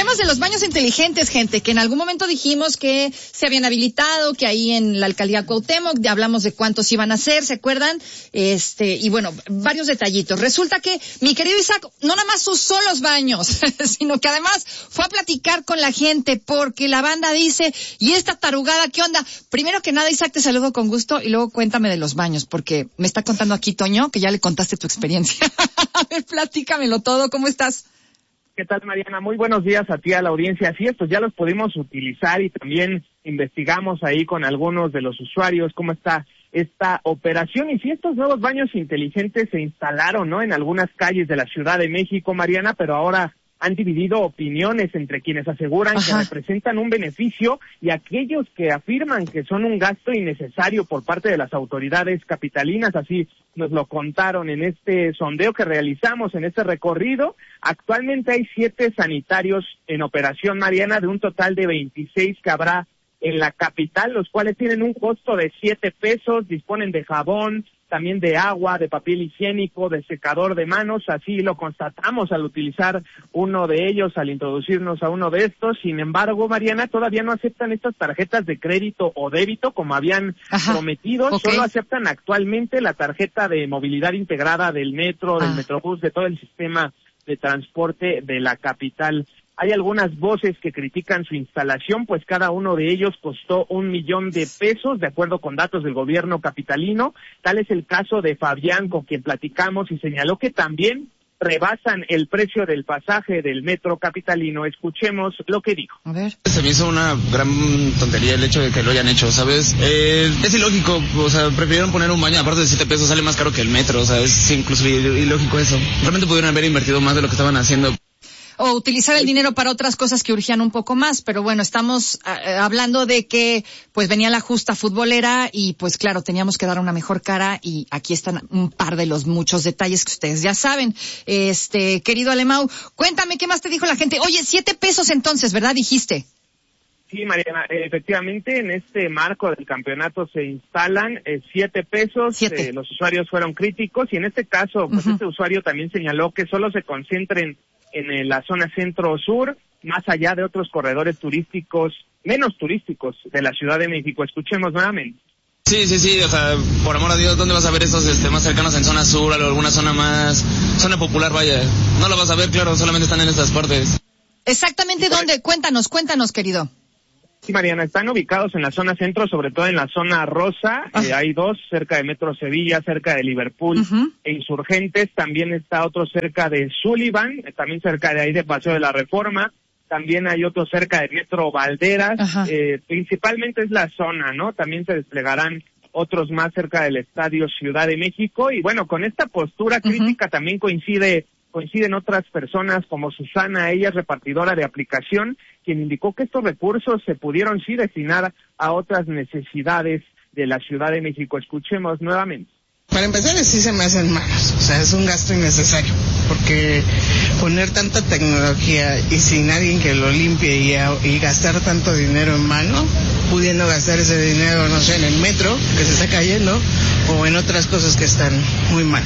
hablemos de los baños inteligentes, gente, que en algún momento dijimos que se habían habilitado, que ahí en la alcaldía Cuauhtémoc, ya hablamos de cuántos iban a hacer, ¿se acuerdan? Y bueno, varios detallitos. Resulta que mi querido Isaac no nada más usó los baños, sino que además fue a platicar con la gente, porque la banda dice, ¿y esta tarugada qué onda? Primero que nada, Isaac, te saludo con gusto y luego cuéntame de los baños, porque me está contando aquí Toño, que ya le contaste tu experiencia. A ver, platícamelo todo, ¿cómo estás? ¿Qué tal, Mariana? Muy buenos días a ti, a la audiencia. Así es, pues ya los pudimos utilizar y también investigamos ahí con algunos de los usuarios cómo está esta operación. Y si estos nuevos baños inteligentes se instalaron, ¿no?, en algunas calles de la Ciudad de México, Mariana, pero ahora han dividido opiniones entre quienes aseguran que representan un beneficio y aquellos que afirman que son un gasto innecesario por parte de las autoridades capitalinas. Así nos lo contaron en este sondeo que realizamos, en este recorrido. Actualmente hay 7 sanitarios en operación, Mariana, de un total de 26 que habrá en la capital, los cuales tienen un costo de 7 pesos, disponen de jabón, también de agua, de papel higiénico, de secador de manos. Así lo constatamos al utilizar uno de ellos, al introducirnos a uno de estos. Sin embargo, Mariana, todavía no aceptan estas tarjetas de crédito o débito como habían prometido. Solo aceptan actualmente la tarjeta de movilidad integrada del metro, del Metrobús, de todo el sistema de transporte de la capital. Hay algunas voces que critican su instalación, pues cada uno de ellos costó 1 millón de pesos, de acuerdo con datos del gobierno capitalino. Tal es el caso de Fabián, con quien platicamos, y señaló que también rebasan el precio del pasaje del metro capitalino. Escuchemos lo que dijo. A ver. Se me hizo una gran tontería el hecho de que lo hayan hecho, ¿sabes? Es ilógico, o sea, prefirieron poner un baño, aparte de 7 pesos sale más caro que el metro, o sea, es incluso ilógico eso. Realmente pudieron haber invertido más de lo que estaban haciendo. O utilizar el dinero para otras cosas que urgían un poco más, pero bueno, estamos hablando de que pues venía la justa futbolera y pues claro, teníamos que dar una mejor cara y aquí están un par de los muchos detalles que ustedes ya saben. Querido Alemão, cuéntame qué más te dijo la gente. Oye, 7 pesos entonces, ¿verdad? Dijiste. Sí, Mariana, efectivamente en este marco del campeonato se instalan 7 pesos. Los usuarios fueron críticos y en este caso, pues este usuario también señaló que solo se concentren en la zona centro-sur, más allá de otros corredores turísticos, menos turísticos de la Ciudad de México. Escuchemos nuevamente. Sí, o sea, por amor a Dios, ¿dónde vas a ver estos más cercanos en zona sur, o alguna zona popular, vaya? No lo vas a ver, claro, solamente están en estas partes. Exactamente, ¿dónde? Cuéntanos, querido. Sí, Mariana, están ubicados en la zona centro, sobre todo en la zona rosa. Hay 2 cerca de Metro Sevilla, cerca de Liverpool e Insurgentes. También está otro cerca de Sullivan, también cerca de ahí de Paseo de la Reforma. También hay otro cerca de Metro Valderas. Principalmente es la zona, ¿no? También se desplegarán otros más cerca del Estadio Ciudad de México. Y bueno, con esta postura crítica también coinciden otras personas como Susana, ella es repartidora de aplicación, quien indicó que estos recursos se pudieron sí destinar a otras necesidades de la Ciudad de México. Escuchemos nuevamente. Para empezar, sí se me hacen malos, o sea, es un gasto innecesario, porque poner tanta tecnología y sin alguien que lo limpie y gastar tanto dinero en mano, pudiendo gastar ese dinero, no sé, en el metro, que se está cayendo, o en otras cosas que están muy mal.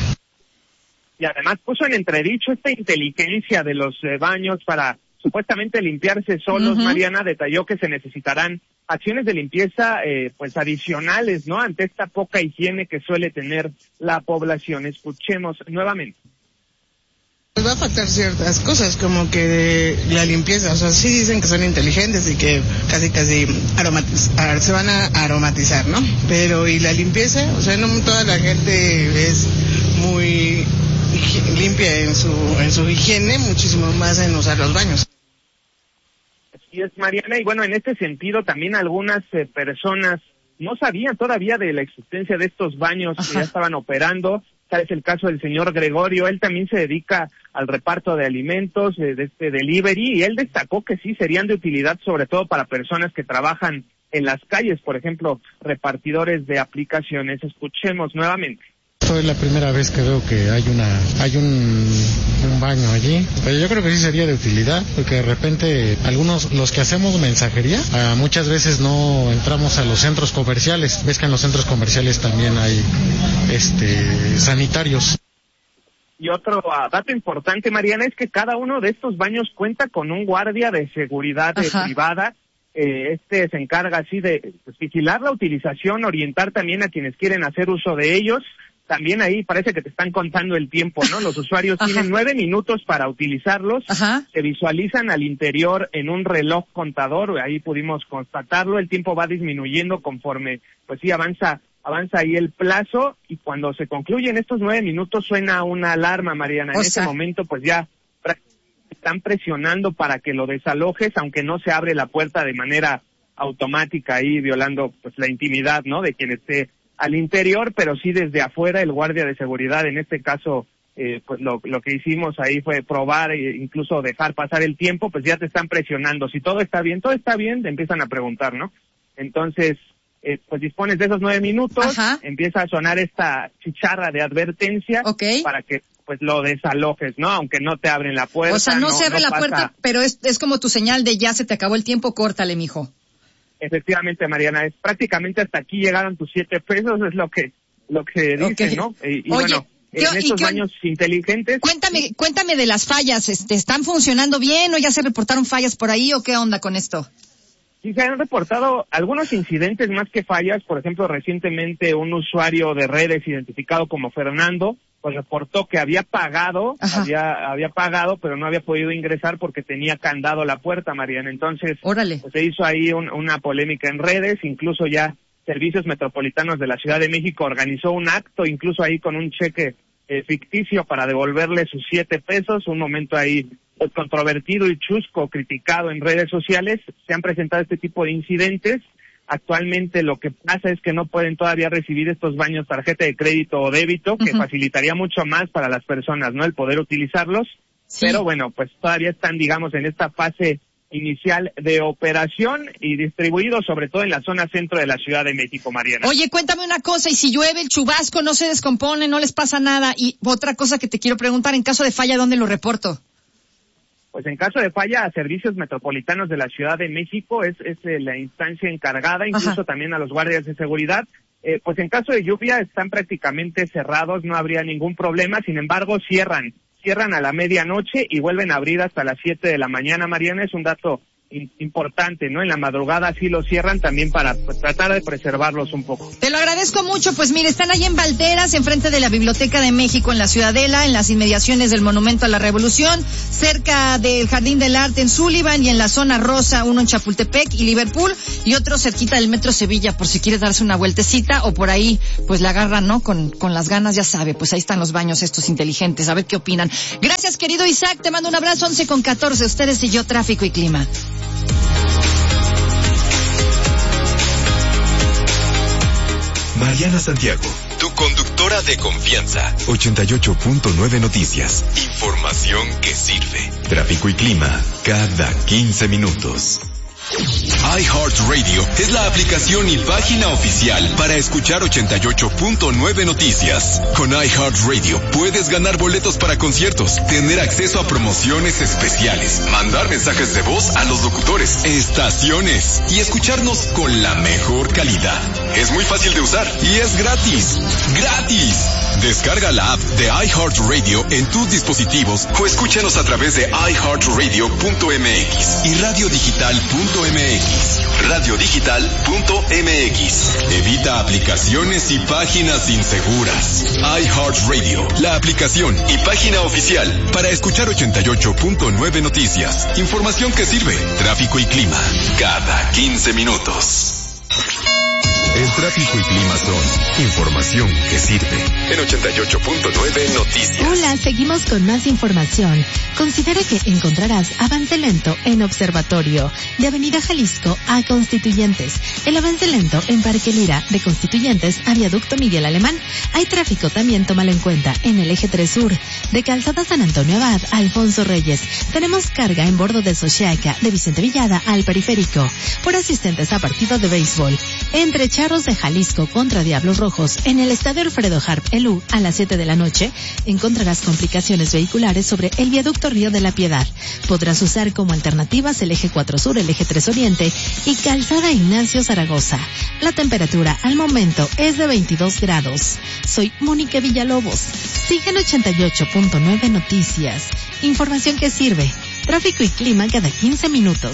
Y además puso en entredicho esta inteligencia de los baños para supuestamente limpiarse solos. Mariana detalló que se necesitarán acciones de limpieza pues adicionales, ¿no?, ante esta poca higiene que suele tener la población. Escuchemos nuevamente. Pues va a faltar ciertas cosas como que la limpieza, o sea, sí dicen que son inteligentes y que casi se van a aromatizar, ¿no? Pero ¿y la limpieza? O sea, no toda la gente es muy limpia en su higiene, muchísimo más en usar los baños. Así es, Mariana, y bueno, en este sentido también algunas personas no sabían todavía de la existencia de estos baños que ya estaban operando. Tal es el caso del señor Gregorio, él también se dedica al reparto de alimentos, de este delivery, y él destacó que sí serían de utilidad sobre todo para personas que trabajan en las calles, por ejemplo, repartidores de aplicaciones. Escuchemos nuevamente. Fue la primera vez que veo que hay un baño allí, pero yo creo que sí sería de utilidad, porque de repente algunos, los que hacemos mensajería, muchas veces no entramos a los centros comerciales. Ves que en los centros comerciales también hay sanitarios. Y otro dato importante, Mariana, es que cada uno de estos baños cuenta con un guardia de seguridad privada. Se encarga así de vigilar la utilización, orientar también a quienes quieren hacer uso de ellos. También ahí parece que te están contando el tiempo, ¿no? Los usuarios tienen 9 minutos para utilizarlos. Se visualizan al interior en un reloj contador, ahí pudimos constatarlo. El tiempo va disminuyendo conforme, pues sí, avanza ahí el plazo, y cuando se concluyen estos 9 minutos suena una alarma, Mariana. En ese momento, pues ya están presionando para que lo desalojes, aunque no se abre la puerta de manera automática ahí, violando pues la intimidad, ¿no?, de quien esté al interior, pero sí desde afuera el guardia de seguridad. En este caso, pues lo que hicimos ahí fue probar e incluso dejar pasar el tiempo. Pues ya te están presionando. Si todo está bien, te empiezan a preguntar, ¿no? Entonces, pues dispones de esos 9 minutos, empieza a sonar esta chicharra de advertencia para que pues lo desalojes, ¿no? Aunque no te abren la puerta. O sea, no se abre la puerta, pero es como tu señal de ya se te acabó el tiempo, córtale, mijo. Efectivamente, Mariana, es prácticamente hasta aquí llegaron tus 7 pesos, es lo que dicen, ¿no? Y bueno, en estos baños inteligentes. Cuéntame de las fallas, ¿están funcionando bien o ya se reportaron fallas por ahí o qué onda con esto? Sí, se han reportado algunos incidentes más que fallas. Por ejemplo, recientemente un usuario de redes identificado como Fernando, pues reportó que había pagado, pero no había podido ingresar porque tenía candado la puerta, Mariana. Entonces, pues se hizo ahí una polémica en redes. Incluso ya Servicios Metropolitanos de la Ciudad de México organizó un acto, incluso ahí con un cheque ficticio para devolverle sus 7 pesos. Un momento ahí pues controvertido y chusco, criticado en redes sociales. Se han presentado este tipo de incidentes. Actualmente lo que pasa es que no pueden todavía recibir estos baños tarjeta de crédito o débito, que facilitaría mucho más para las personas, ¿no?, el poder utilizarlos. Pero bueno, pues todavía están, digamos, en esta fase inicial de operación y distribuidos sobre todo en la zona centro de la Ciudad de México, Mariana. Oye, cuéntame una cosa, y si llueve el chubasco, no se descompone, no les pasa nada. Y otra cosa que te quiero preguntar, en caso de falla, ¿dónde lo reporto? Pues en caso de falla, a Servicios Metropolitanos de la Ciudad de México es la instancia encargada, incluso también a los guardias de seguridad. Pues en caso de lluvia están prácticamente cerrados, no habría ningún problema. Sin embargo, cierran a la medianoche y vuelven a abrir hasta las 7 de la mañana, Mariana. Es un dato importante, ¿no? En la madrugada sí lo cierran también para pues, tratar de preservarlos un poco. Te lo agradezco mucho. Pues mire, están ahí en Valderas, enfrente de la Biblioteca de México en la Ciudadela, en las inmediaciones del Monumento a la Revolución, cerca del Jardín del Arte en Sullivan y en la zona rosa, uno en Chapultepec y Liverpool y otro cerquita del Metro Sevilla, por si quieres darse una vueltecita o por ahí pues la agarran, ¿no? Con las ganas, ya sabe, pues ahí están los baños estos inteligentes, a ver qué opinan. Gracias, querido Isaac, te mando un abrazo. 11:14, ustedes y yo, tráfico y clima. Mariana Santiago, tu conductora de confianza. 88.9 Noticias. Información que sirve. Tráfico y clima cada 15 minutos. iHeartRadio es la aplicación y página oficial para escuchar 88.9 Noticias. Con iHeartRadio puedes ganar boletos para conciertos, tener acceso a promociones especiales, mandar mensajes de voz a los locutores, estaciones y escucharnos con la mejor calidad. Es muy fácil de usar y es gratis. ¡Gratis! Descarga la app de iHeartRadio en tus dispositivos o escúchanos a través de iHeartRadio.mx y radiodigital.mx. Radiodigital.mx. Evita aplicaciones y páginas inseguras. iHeartRadio, la aplicación y página oficial para escuchar 88.9 Noticias. Información que sirve. Tráfico y clima cada 15 minutos. El tráfico y clima son información que sirve. En 88.9 Noticias. Hola, seguimos con más información. Considera que encontrarás avance lento en Observatorio, de Avenida Jalisco a Constituyentes. El avance lento en Parque Lira, de Constituyentes a Viaducto Miguel Alemán. Hay tráfico, también tómalo en cuenta, en el Eje 3 Sur, de Calzada San Antonio Abad a Alfonso Reyes. Tenemos carga en bordo de Xochiaca, de Vicente Villada al Periférico, por asistentes a partido de béisbol. entre Charros de Jalisco contra Diablos Rojos en el Estadio Alfredo Harp Elú a las 7 de la noche, encontrarás complicaciones vehiculares sobre el viaducto Río de la Piedad. Podrás usar como alternativas el eje 4 Sur, el eje 3 Oriente y Calzada Ignacio Zaragoza. La temperatura al momento es de 22 grados. Soy Mónica Villalobos. Sigue en 88.9 Noticias. Información que sirve. Tráfico y clima cada 15 minutos.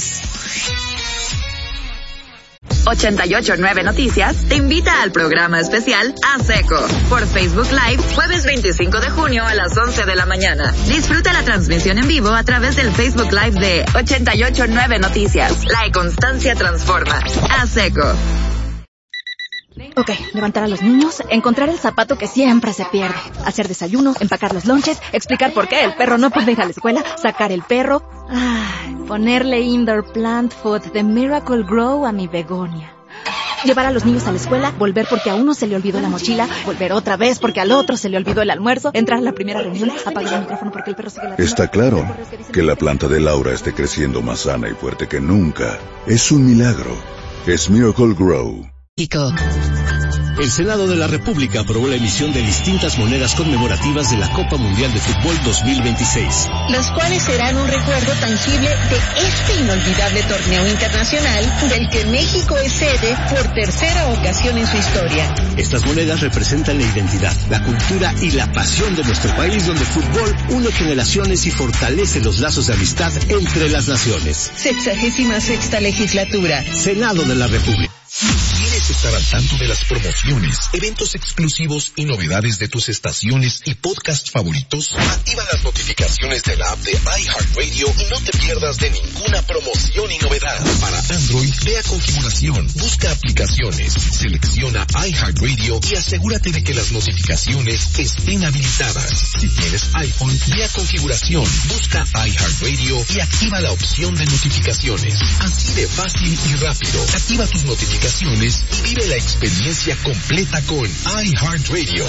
88.9 Noticias te invita al programa especial A Seco por Facebook Live, jueves 25 de junio a las 11 de la mañana. Disfruta la transmisión en vivo a través del Facebook Live de 88.9 Noticias. La constancia transforma. A Seco. Ok, levantar a los niños, encontrar el zapato que siempre se pierde, hacer desayuno, empacar los lonches, explicar por qué el perro no puede ir a la escuela, sacar el perro, ponerle indoor plant food de Miracle Grow a mi begonia. Llevar a los niños a la escuela, volver porque a uno se le olvidó la mochila, volver otra vez porque al otro se le olvidó el almuerzo, entrar a la primera reunión, apagar el micrófono porque el perro sigue ladrando. Está claro que la planta de Laura esté creciendo más sana y fuerte que nunca. Es un milagro. Es Miracle Grow. El Senado de la República aprobó la emisión de distintas monedas conmemorativas de la Copa Mundial de Fútbol 2026. Los cuales serán un recuerdo tangible de este inolvidable torneo internacional del que México es sede por tercera ocasión en su historia. Estas monedas representan la identidad, la cultura y la pasión de nuestro país, donde el fútbol une generaciones y fortalece los lazos de amistad entre las naciones. 66ª legislatura. Senado de la República. ¿Quieres estar al tanto de las promociones, eventos exclusivos y novedades de tus estaciones y podcasts favoritos? Activa las notificaciones de la app de iHeartRadio y no te pierdas de ninguna promoción y novedad. Para Android, ve a configuración, busca aplicaciones, selecciona iHeartRadio y asegúrate de que las notificaciones estén habilitadas. Si tienes iPhone, ve a configuración, busca iHeartRadio y activa la opción de notificaciones. Así de fácil y rápido. Activa tus notificaciones y vive la experiencia completa con iHeartRadio.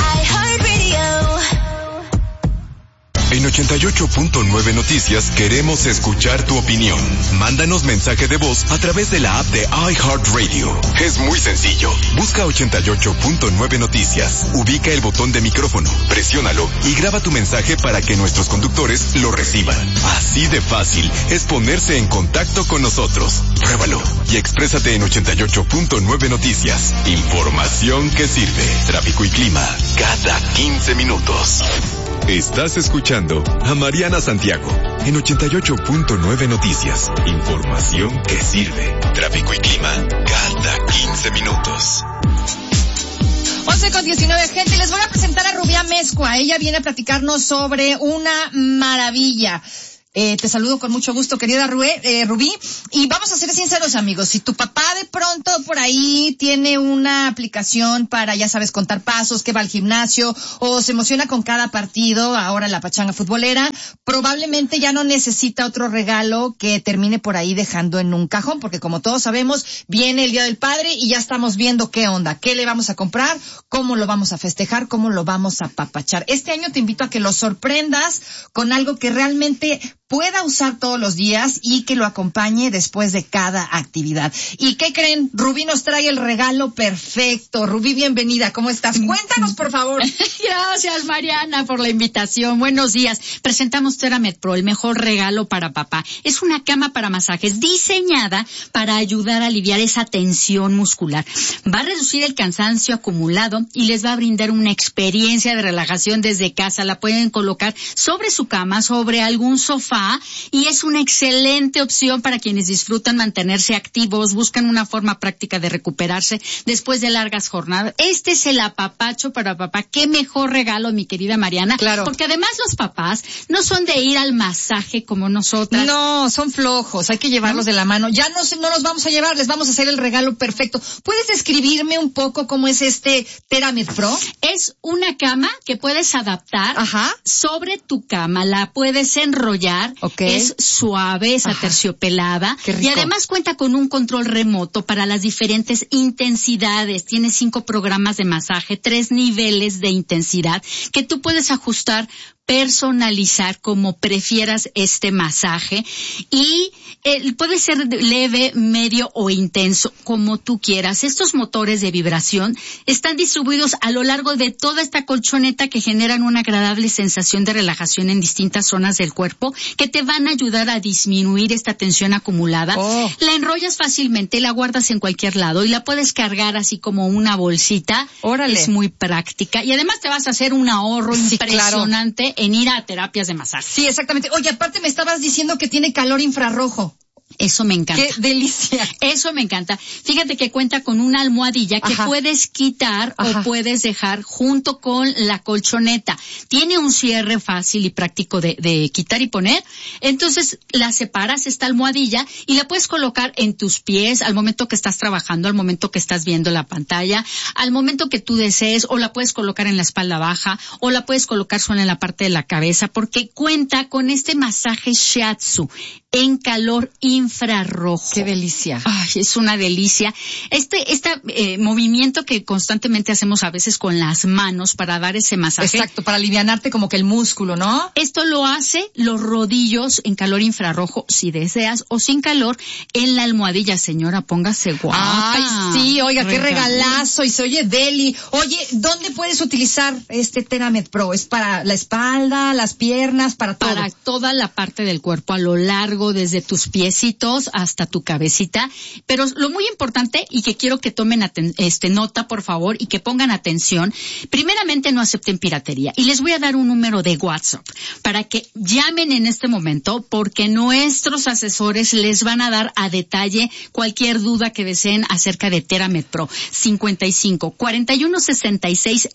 En 88.9 Noticias queremos escuchar tu opinión. Mándanos mensaje de voz a través de la app de iHeartRadio. Es muy sencillo. Busca 88.9 Noticias. Ubica el botón de micrófono, presiónalo y graba tu mensaje para que nuestros conductores lo reciban. Así de fácil es ponerse en contacto con nosotros. Pruébalo y exprésate en 88.9 Noticias. Información que sirve. Tráfico y clima cada 15 minutos. Estás escuchando a Mariana Santiago en 88.9 Noticias. Información que sirve. Tráfico y clima cada 15 minutos. 11:19, gente. Les voy a presentar a Rubí Amezcua. Ella viene a platicarnos sobre una maravilla. Te saludo con mucho gusto, querida Rubí. Y vamos a ser sinceros, amigos. Si tu papá de pronto por ahí tiene una aplicación para, ya sabes, contar pasos, que va al gimnasio, o se emociona con cada partido, ahora la pachanga futbolera, probablemente ya no necesita otro regalo que termine por ahí dejando en un cajón, porque como todos sabemos, viene el Día del Padre y ya estamos viendo qué onda, qué le vamos a comprar, cómo lo vamos a festejar, cómo lo vamos a apapachar. Este año te invito a que lo sorprendas con algo que realmente pueda usar todos los días y que lo acompañe después de cada actividad. ¿Y qué creen? Rubí nos trae el regalo perfecto. Rubí, bienvenida. ¿Cómo estás? Cuéntanos, por favor. Gracias, Mariana, por la invitación. Buenos días. Presentamos TheraMed Pro, el mejor regalo para papá. Es una cama para masajes diseñada para ayudar a aliviar esa tensión muscular. Va a reducir el cansancio acumulado y les va a brindar una experiencia de relajación desde casa. La pueden colocar sobre su cama, sobre algún sofá, y es una excelente opción para quienes disfrutan mantenerse activos, buscan una forma práctica de recuperarse después de largas jornadas. Este es el apapacho para papá. Qué mejor regalo, mi querida Mariana. Claro. Porque además los papás no son de ir al masaje como nosotras. No, son flojos. Hay que llevarlos de la mano. Ya no los vamos a llevar, les vamos a hacer el regalo perfecto. ¿Puedes describirme un poco cómo es este TheraMed Pro? Es una cama que puedes adaptar sobre tu cama. La puedes enrollar. Okay. Es suave, es aterciopelada. Qué rico. Y además cuenta con un control remoto para las diferentes intensidades. Tiene 5 programas de masaje, 3 niveles de intensidad que tú puedes ajustar personalizar como prefieras este masaje y puede ser leve, medio o intenso, como tú quieras. Estos motores de vibración están distribuidos a lo largo de toda esta colchoneta que generan una agradable sensación de relajación en distintas zonas del cuerpo que te van a ayudar a disminuir esta tensión acumulada. La enrollas fácilmente, la guardas en cualquier lado y la puedes cargar así como una bolsita. Órale. Es muy práctica y además te vas a hacer un ahorro impresionante, claro, en ir a terapias de masaje. Sí, exactamente. Oye, aparte me estabas diciendo que tiene calor infrarrojo. Eso me encanta. ¡Qué delicia! Eso me encanta. Fíjate que cuenta con una almohadilla que puedes quitar o puedes dejar junto con la colchoneta. Tiene un cierre fácil y práctico de quitar y poner. Entonces la separas, esta almohadilla, y la puedes colocar en tus pies al momento que estás trabajando, al momento que estás viendo la pantalla, al momento que tú desees, o la puedes colocar en la espalda baja, o la puedes colocar solo en la parte de la cabeza, porque cuenta con este masaje shiatsu en calor infrarrojo. ¡Qué delicia! Ay, es una delicia. Este movimiento que constantemente hacemos a veces con las manos para dar ese masaje. Exacto, para alivianarte como que el músculo, ¿no? Esto lo hace los rodillos en calor infrarrojo, si deseas, o sin calor, en la almohadilla. Señora, póngase guapa. Ay, sí, oiga, qué regalazo, y se oye deli. Oye, ¿dónde puedes utilizar este TheraMed Pro? ¿Es para la espalda, las piernas, para todo? Para toda la parte del cuerpo, a lo largo, desde tus piecitos hasta tu cabecita. Pero lo muy importante, y que quiero que tomen nota, por favor, y que pongan atención, primeramente no acepten piratería. Y les voy a dar un número de WhatsApp para que llamen en este momento, porque nuestros asesores les van a dar a detalle cualquier duda que deseen acerca de TheraMed Pro. 55 41 66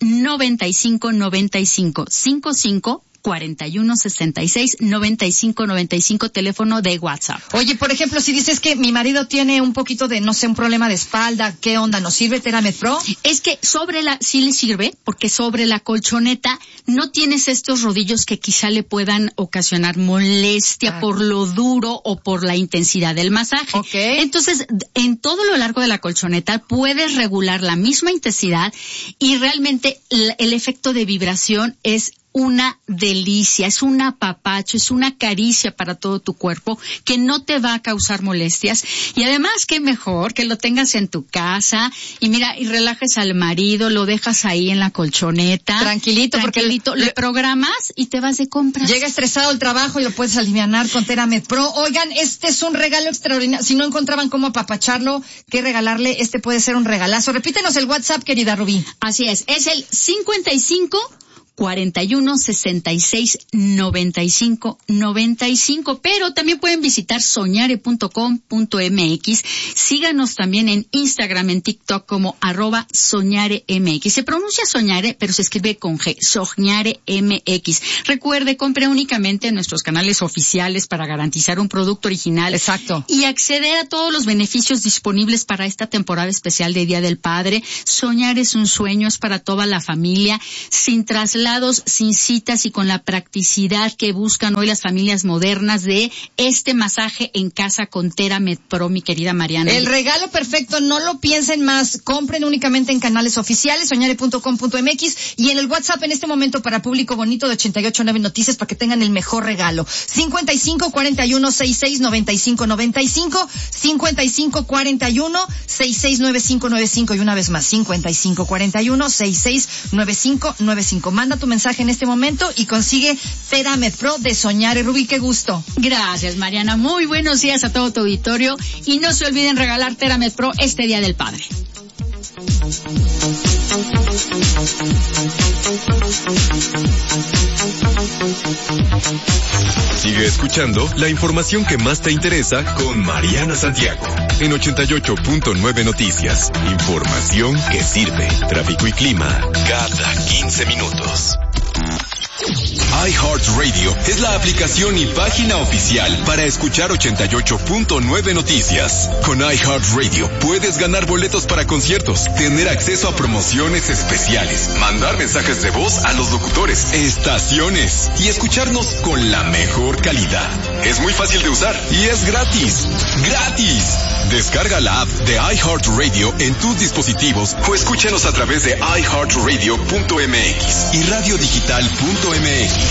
95 95 55 41 66 95 95, teléfono de WhatsApp. Oye, por ejemplo, si dices que mi marido tiene un poquito de, no sé, un problema de espalda, ¿qué onda? ¿Nos sirve TheraMed Pro? Es que sí le sirve, porque sobre la colchoneta no tienes estos rodillos que quizá le puedan ocasionar molestia por lo duro o por la intensidad del masaje. Okay. Entonces, en todo lo largo de la colchoneta puedes regular la misma intensidad y realmente el efecto de vibración es una delicia, es un apapacho, es una caricia para todo tu cuerpo que no te va a causar molestias. Y además, qué mejor que lo tengas en tu casa y mira, y relajes al marido, lo dejas ahí en la colchoneta. Tranquilito, porque lo programas y te vas de compras. Llega estresado al trabajo y lo puedes alivianar con TheraMed Pro. Oigan, este es un regalo extraordinario. Si no encontraban cómo apapacharlo, qué regalarle, este puede ser un regalazo. Repítenos el WhatsApp, querida Rubí. Así es el 55 41 66 95 95, pero también pueden visitar soñare.com.mx. Síganos también en Instagram, en TikTok como @soñaremx. Se pronuncia Soñare, pero se escribe con G, soñaremx. Recuerde, compre únicamente en nuestros canales oficiales para garantizar un producto original. Exacto. Y acceder a todos los beneficios disponibles para esta temporada especial de Día del Padre. Soñar es un sueño, es para toda la familia, sin traslados, sin citas y con la practicidad que buscan hoy las familias modernas de este masaje en casa con TheraMed Pro, mi querida Mariana. El regalo perfecto, no lo piensen más, compren únicamente en canales oficiales, soñare.com.mx, y en el WhatsApp en este momento para público bonito de 88.9 Noticias para que tengan el mejor regalo. 55 41 66 95 95, 55 41 66 95 95, y una vez más, 55 41 66 95 95. Manda tu mensaje en este momento y consigue TheraMed Pro de Soñare. Rubí, qué gusto. Gracias, Mariana. Muy buenos días a todo tu auditorio y no se olviden regalar TheraMed Pro este Día del Padre. Sigue escuchando la información que más te interesa con Mariana Santiago en 88.9 Noticias. Información que sirve. Tráfico y clima cada 15 minutos. iHeartRadio es la aplicación y página oficial para escuchar 88.9 Noticias. Con iHeartRadio puedes ganar boletos para conciertos, tener acceso a promociones especiales, mandar mensajes de voz a los locutores, estaciones y escucharnos con la mejor calidad. Es muy fácil de usar y es gratis. ¡Gratis! Descarga la app de iHeartRadio en tus dispositivos o escúchanos a través de iHeartRadio.mx y radiodigital.mx.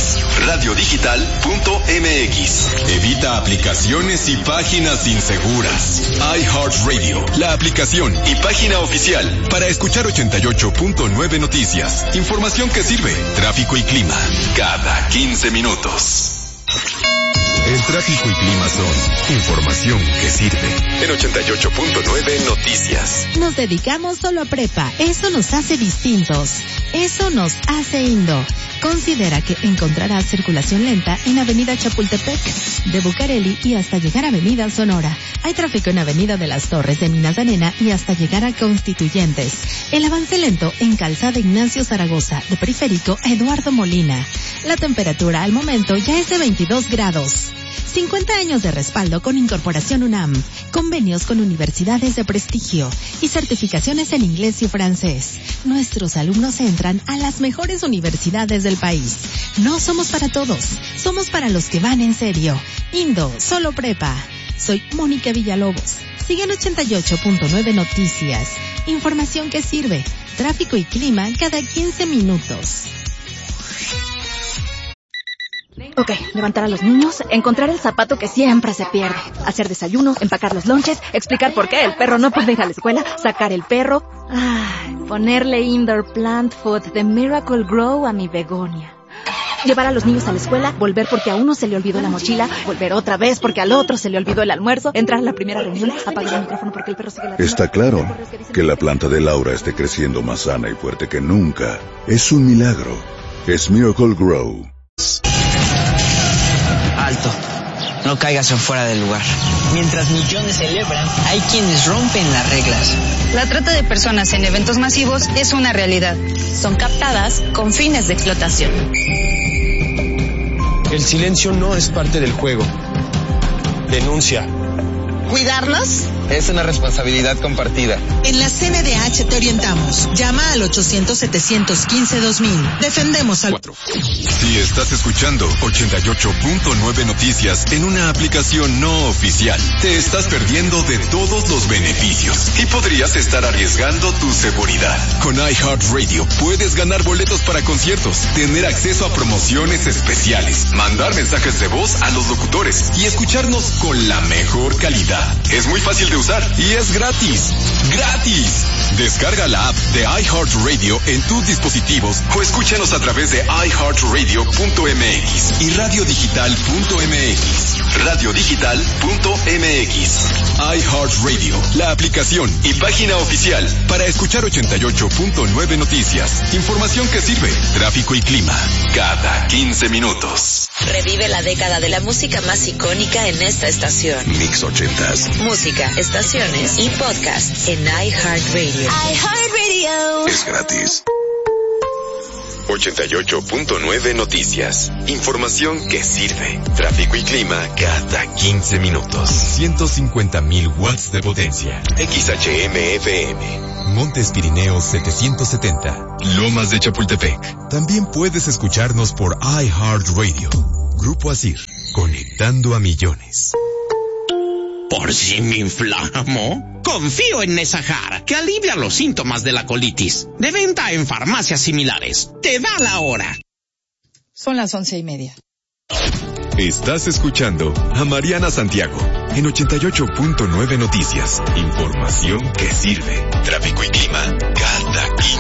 radiodigital.mx. Evita aplicaciones y páginas inseguras. iHeartRadio, la aplicación y página oficial para escuchar 88.9 noticias. Información que sirve. Tráfico y clima cada 15 minutos. El tráfico y clima son información que sirve. En 88.9 noticias. Nos dedicamos solo a prepa. Eso nos hace distintos. Eso nos hace Indo. Considera que encontrarás circulación lenta en Avenida Chapultepec, de Bucareli y hasta llegar a Avenida Sonora. Hay tráfico en Avenida de las Torres de Minas de Arena y hasta llegar a Constituyentes. El avance lento en Calzada Ignacio Zaragoza, de Periférico Eduardo Molina. La temperatura al momento ya es de 22 grados. 50 años de respaldo con Incorporación UNAM, convenios con universidades de prestigio y certificaciones en inglés y francés. Nuestros alumnos entran a las mejores universidades del país. No somos para todos, somos para los que van en serio. Indo, solo prepa. Soy Mónica Villalobos. Sigue en 88.9 Noticias. Información que sirve. Tráfico y clima cada 15 minutos. Ok, levantar a los niños, encontrar el zapato que siempre se pierde, hacer desayuno, empacar los lonches, explicar por qué el perro no puede ir a la escuela, sacar el perro, ponerle indoor plant food de Miracle Grow a mi begonia. Llevar a los niños a la escuela, volver porque a uno se le olvidó la mochila, volver otra vez porque al otro se le olvidó el almuerzo, entrar a la primera reunión, apagar el micrófono porque el perro sigue ladrando. Está claro que la planta de Laura esté creciendo más sana y fuerte que nunca. Es un milagro. Es Miracle Grow. Alto, no caigas en fuera del lugar. Mientras millones celebran, hay quienes rompen las reglas. La trata de personas en eventos masivos es una realidad. Son captadas con fines de explotación. El silencio no es parte del juego. Denuncia. ¿Cuidarnos? Es una responsabilidad compartida. En la CNDH te orientamos. Llama al 800-715-2000. Defendemos al 4. Si estás escuchando 88.9 Noticias en una aplicación no oficial, te estás perdiendo de todos los beneficios y podrías estar arriesgando tu seguridad. Con iHeartRadio puedes ganar boletos para conciertos, tener acceso a promociones especiales, mandar mensajes de voz a los locutores y escucharnos con la mejor calidad. Es muy fácil de usar y es gratis. ¡Gratis! Descarga la app de iHeartRadio en tus dispositivos o escúchanos a través de iHeartRadio.mx y radiodigital.mx. Radiodigital.mx. iHeartRadio, la aplicación y página oficial para escuchar 88.9 Noticias. Información que sirve. Tráfico y clima cada 15 minutos. Revive la década de la música más icónica en esta estación. Mix 80s. Música, estaciones y podcasts en iHeartRadio. iHeartRadio. Es gratis. 88.9 Noticias. Información que sirve. Tráfico y clima cada 15 minutos. 150,000 watts de potencia. XHM-FM. Montes Pirineos 770. Lomas de Chapultepec. También puedes escucharnos por iHeartRadio. Grupo Asir. Conectando a millones. ¿Por si me inflamo? Confío en Nesajar, que alivia los síntomas de la colitis. De venta en farmacias similares. Te da la hora. Son las 11:30. Estás escuchando a Mariana Santiago en 88.9 Noticias. Información que sirve. Tráfico y clima cada 15